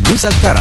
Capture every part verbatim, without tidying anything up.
Nusantara.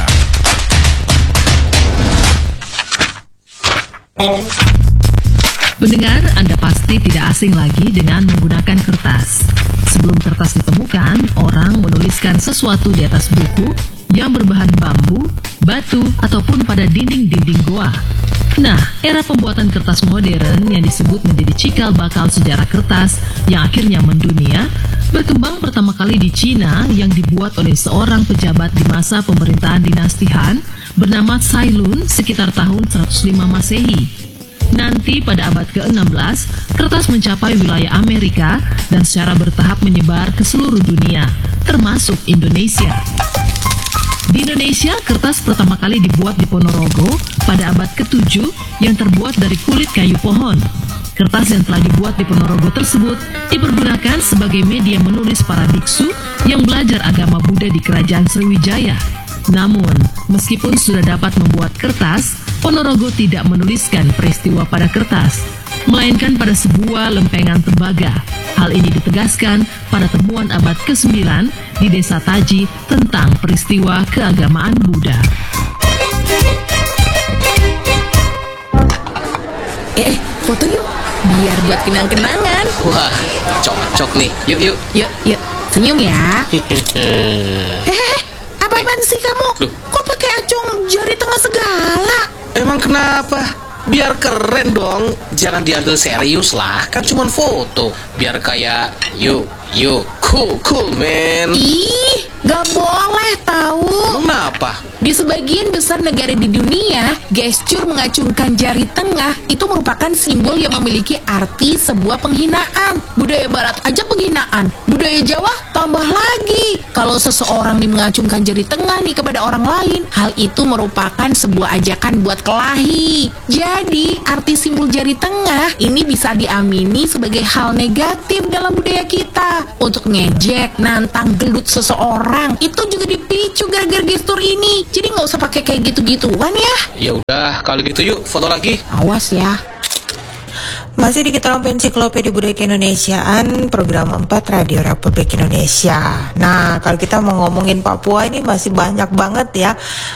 Pendengar, Anda pasti tidak asing lagi dengan menggunakan kertas. Sebelum kertas ditemukan, orang menuliskan sesuatu di atas buku yang berbahan bambu, batu, ataupun pada dinding-dinding goa. Nah, era pembuatan kertas modern yang disebut menjadi cikal bakal sejarah kertas yang akhirnya mendunia, berkembang pertama kali di Cina yang dibuat oleh seorang pejabat di masa pemerintahan dinasti Han bernama Cai Lun sekitar tahun seratus lima Masehi. Nanti pada abad ke enam belas, kertas mencapai wilayah Amerika dan secara bertahap menyebar ke seluruh dunia, termasuk Indonesia. Di Indonesia, kertas pertama kali dibuat di Ponorogo pada abad ketujuh yang terbuat dari kulit kayu pohon. Kertas yang telah dibuat di Ponorogo tersebut dipergunakan sebagai media menulis para biksu yang belajar agama Buddha di Kerajaan Sriwijaya. Namun, meskipun sudah dapat membuat kertas, Ponorogo tidak menuliskan peristiwa pada kertas, melainkan pada sebuah lempengan tembaga. Hal ini ditegaskan pada temuan abad kesembilan di Desa Taji tentang peristiwa keagamaan Buddha. Eh, foto yuk, biar buat kenang-kenangan. Wah, cocok nih. Yuk, yuk. Yuk, yuk, senyum ya. Eh, apaan sih kamu? Duh. Kok pakai acung jari tengah segala? Emang kenapa? Biar keren dong. Jangan diambil serius lah. Kan cuma foto. Biar kayak yuk, yuk, cool, cool, man. Ih, gak boleh tahu. Kenapa? Di sebagian besar negara di dunia, gestur mengacungkan jari tengah itu merupakan simbol yang memiliki arti sebuah penghinaan. Budaya Barat aja penghinaan, budaya Jawa tambah lagi. Kalau seseorang nih mengacungkan jari tengah nih kepada orang lain, hal itu merupakan sebuah ajakan buat kelahi. Jadi, arti simbol jari tengah ini bisa diamini sebagai hal negatif dalam budaya kita. Untuk ngejek, nantang, gelut seseorang, itu juga dipicu gara-gara gestur ini. Jadi nggak usah pakai kayak gitu-gituan ya. Ya udah, kalau gitu yuk foto lagi. Awas ya. Masih di Kita Lampu Ensiklopedia Budaya Keindonesiaan, program empat Radio Republik Indonesia. Nah, kalau kita mau ngomongin Papua ini masih banyak banget ya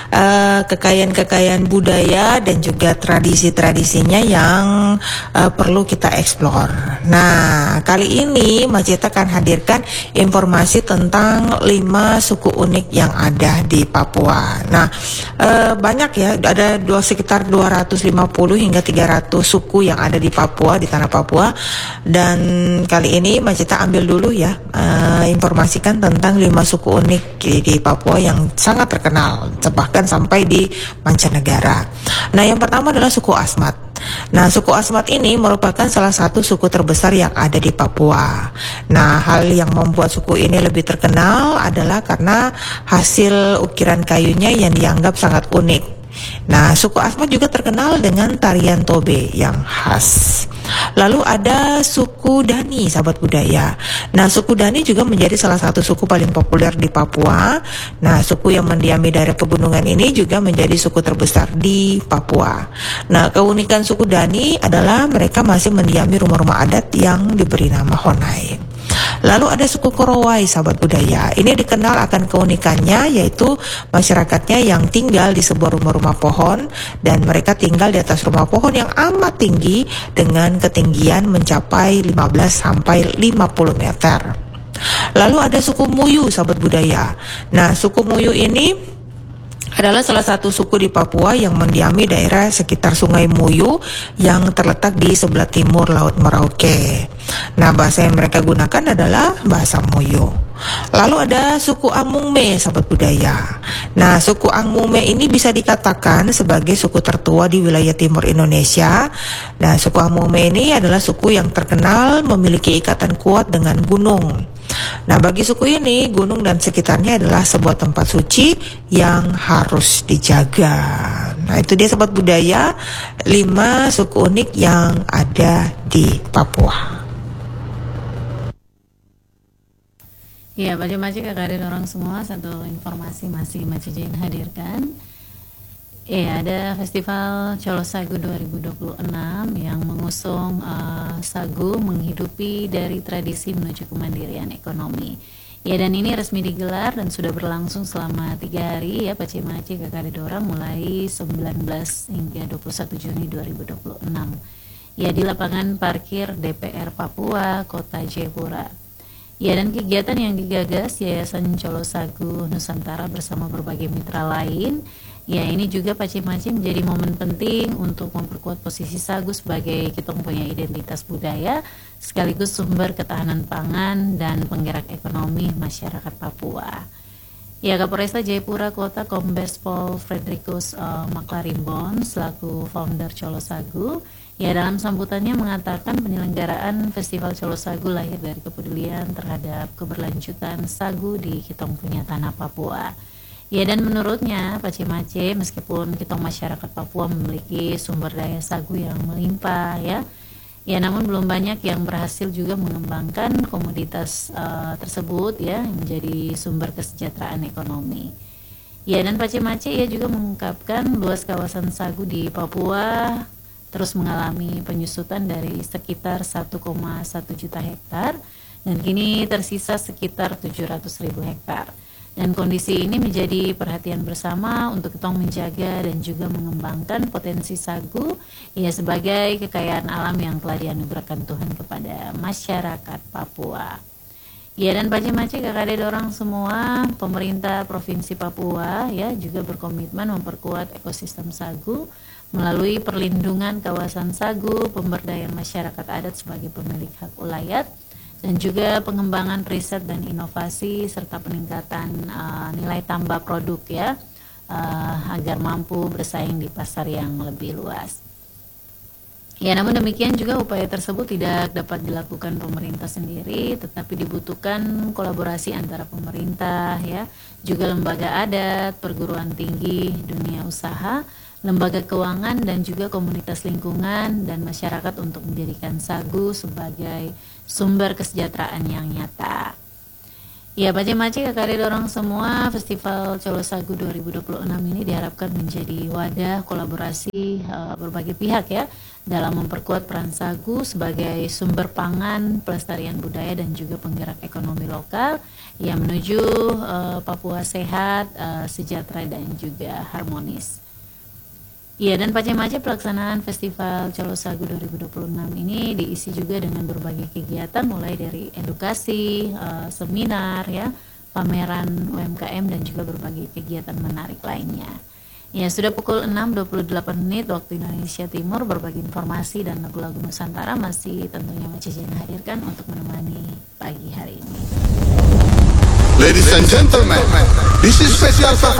uh, kekayaan-kekayaan budaya dan juga tradisi-tradisinya yang uh, perlu kita eksplor. Nah, kali ini Mas Cita akan hadirkan informasi tentang lima suku unik yang ada di Papua. Nah, uh, banyak ya, ada dua, sekitar dua ratus lima puluh hingga tiga ratus suku yang ada di Papua, di tanah Papua. Dan kali ini Mas Cita ambil dulu ya uh, informasikan tentang lima suku unik di, di Papua yang sangat terkenal, bahkan sampai di mancanegara. Nah, yang pertama adalah suku Asmat. Nah, suku Asmat ini merupakan salah satu suku terbesar yang ada di Papua. Nah, hal yang membuat suku ini lebih terkenal adalah karena hasil ukiran kayunya yang dianggap sangat unik. Nah, suku Asmat juga terkenal dengan tarian tobe yang khas. Lalu ada suku Dani, sahabat budaya. Nah, suku Dani juga menjadi salah satu suku paling populer di Papua. Nah, suku yang mendiami daerah pegunungan ini juga menjadi suku terbesar di Papua. Nah, keunikan suku Dani adalah mereka masih mendiami rumah-rumah adat yang diberi nama Honai. Lalu ada suku Korowai, sahabat budaya. Ini dikenal akan keunikannya, yaitu masyarakatnya yang tinggal di sebuah rumah-rumah pohon, dan mereka tinggal di atas rumah pohon yang amat tinggi dengan ketinggian mencapai lima belas sampai lima puluh meter. Lalu ada suku Muyu, sahabat budaya. Nah, suku Muyu ini adalah salah satu suku di Papua yang mendiami daerah sekitar Sungai Muyu yang terletak di sebelah timur Laut Merauke. Nah, bahasa yang mereka gunakan adalah bahasa Muyu. Lalu ada suku Amungme, sahabat budaya. Nah, suku Amungme ini bisa dikatakan sebagai suku tertua di wilayah timur Indonesia. Nah, suku Amungme ini adalah suku yang terkenal memiliki ikatan kuat dengan gunung. Nah, bagi suku ini, gunung dan sekitarnya adalah sebuah tempat suci yang harus dijaga. Nah, itu dia sahabat budaya, lima suku unik yang ada di Papua. Ya, pada masih kekarir orang semua, satu informasi masih Maci Jane hadirkan. Ya, ada Festival Colo Sagu dua ribu dua puluh enam yang mengusung uh, sagu menghidupi dari tradisi menuju kemandirian ekonomi. Ya, dan ini resmi digelar dan sudah berlangsung selama tiga hari ya Pace Mace Kakak Dorang, mulai sembilan belas hingga dua puluh satu Juni dua ribu dua puluh enam. Ya, di lapangan parkir D P R Papua, Kota Jayapura. Ya, dan kegiatan yang digagas Yayasan Colosagu Nusantara bersama berbagai mitra lain. Ya, ini juga Pace Mace menjadi momen penting untuk memperkuat posisi sagu sebagai kita punya identitas budaya, sekaligus sumber ketahanan pangan dan penggerak ekonomi masyarakat Papua. Ya, Kapolresta Jayapura Kota Kombes Pol Frederikus uh, Maklarimbon selaku founder Colosagu, ya dalam sambutannya mengatakan penyelenggaraan Festival Colosagu lahir dari kepedulian terhadap keberlanjutan sagu di Kitong punya tanah Papua. Ya, dan menurutnya Pace Mace, meskipun kita masyarakat Papua memiliki sumber daya sagu yang melimpah ya, ya namun belum banyak yang berhasil juga mengembangkan komoditas uh, tersebut ya menjadi sumber kesejahteraan ekonomi. Ya, dan Pace Mace ya juga mengungkapkan luas kawasan sagu di Papua terus mengalami penyusutan dari sekitar satu koma satu juta hektar dan kini tersisa sekitar tujuh ratus ribu hektar. Dan kondisi ini menjadi perhatian bersama untuk kita menjaga dan juga mengembangkan potensi sagu ya sebagai kekayaan alam yang telah dianugerahkan Tuhan kepada masyarakat Papua. Ya, dan Pace Mace Kakak Dorang semua, pemerintah Provinsi Papua ya juga berkomitmen memperkuat ekosistem sagu melalui perlindungan kawasan sagu, pemberdayaan masyarakat adat sebagai pemilik hak ulayat, dan juga pengembangan riset dan inovasi serta peningkatan uh, nilai tambah produk ya uh, agar mampu bersaing di pasar yang lebih luas. Ya, namun demikian juga upaya tersebut tidak dapat dilakukan pemerintah sendiri, tetapi dibutuhkan kolaborasi antara pemerintah ya, juga lembaga adat, perguruan tinggi, dunia usaha, lembaga keuangan dan juga komunitas lingkungan dan masyarakat untuk menjadikan sagu sebagai sumber kesejahteraan yang nyata. Ya, Pace Mace Kakak Dorang semua, Festival Colosagu dua ribu dua puluh enam ini diharapkan menjadi wadah kolaborasi uh, berbagai pihak ya dalam memperkuat peran sagu sebagai sumber pangan, pelestarian budaya dan juga penggerak ekonomi lokal yang menuju uh, Papua sehat, uh, sejahtera dan juga harmonis. Ya, dan Pace Mace pelaksanaan Festival Colosagu dua ribu dua puluh enam ini diisi juga dengan berbagai kegiatan mulai dari edukasi, uh, seminar ya, pameran U M K M dan juga berbagai kegiatan menarik lainnya. Ya, sudah pukul enam lewat dua puluh delapan menit waktu Indonesia Timur, berbagi informasi dan lagu-lagu Nusantara masih tentunya Mace Jen hadirkan untuk menemani pagi hari ini. Ladies and gentlemen, this is special performance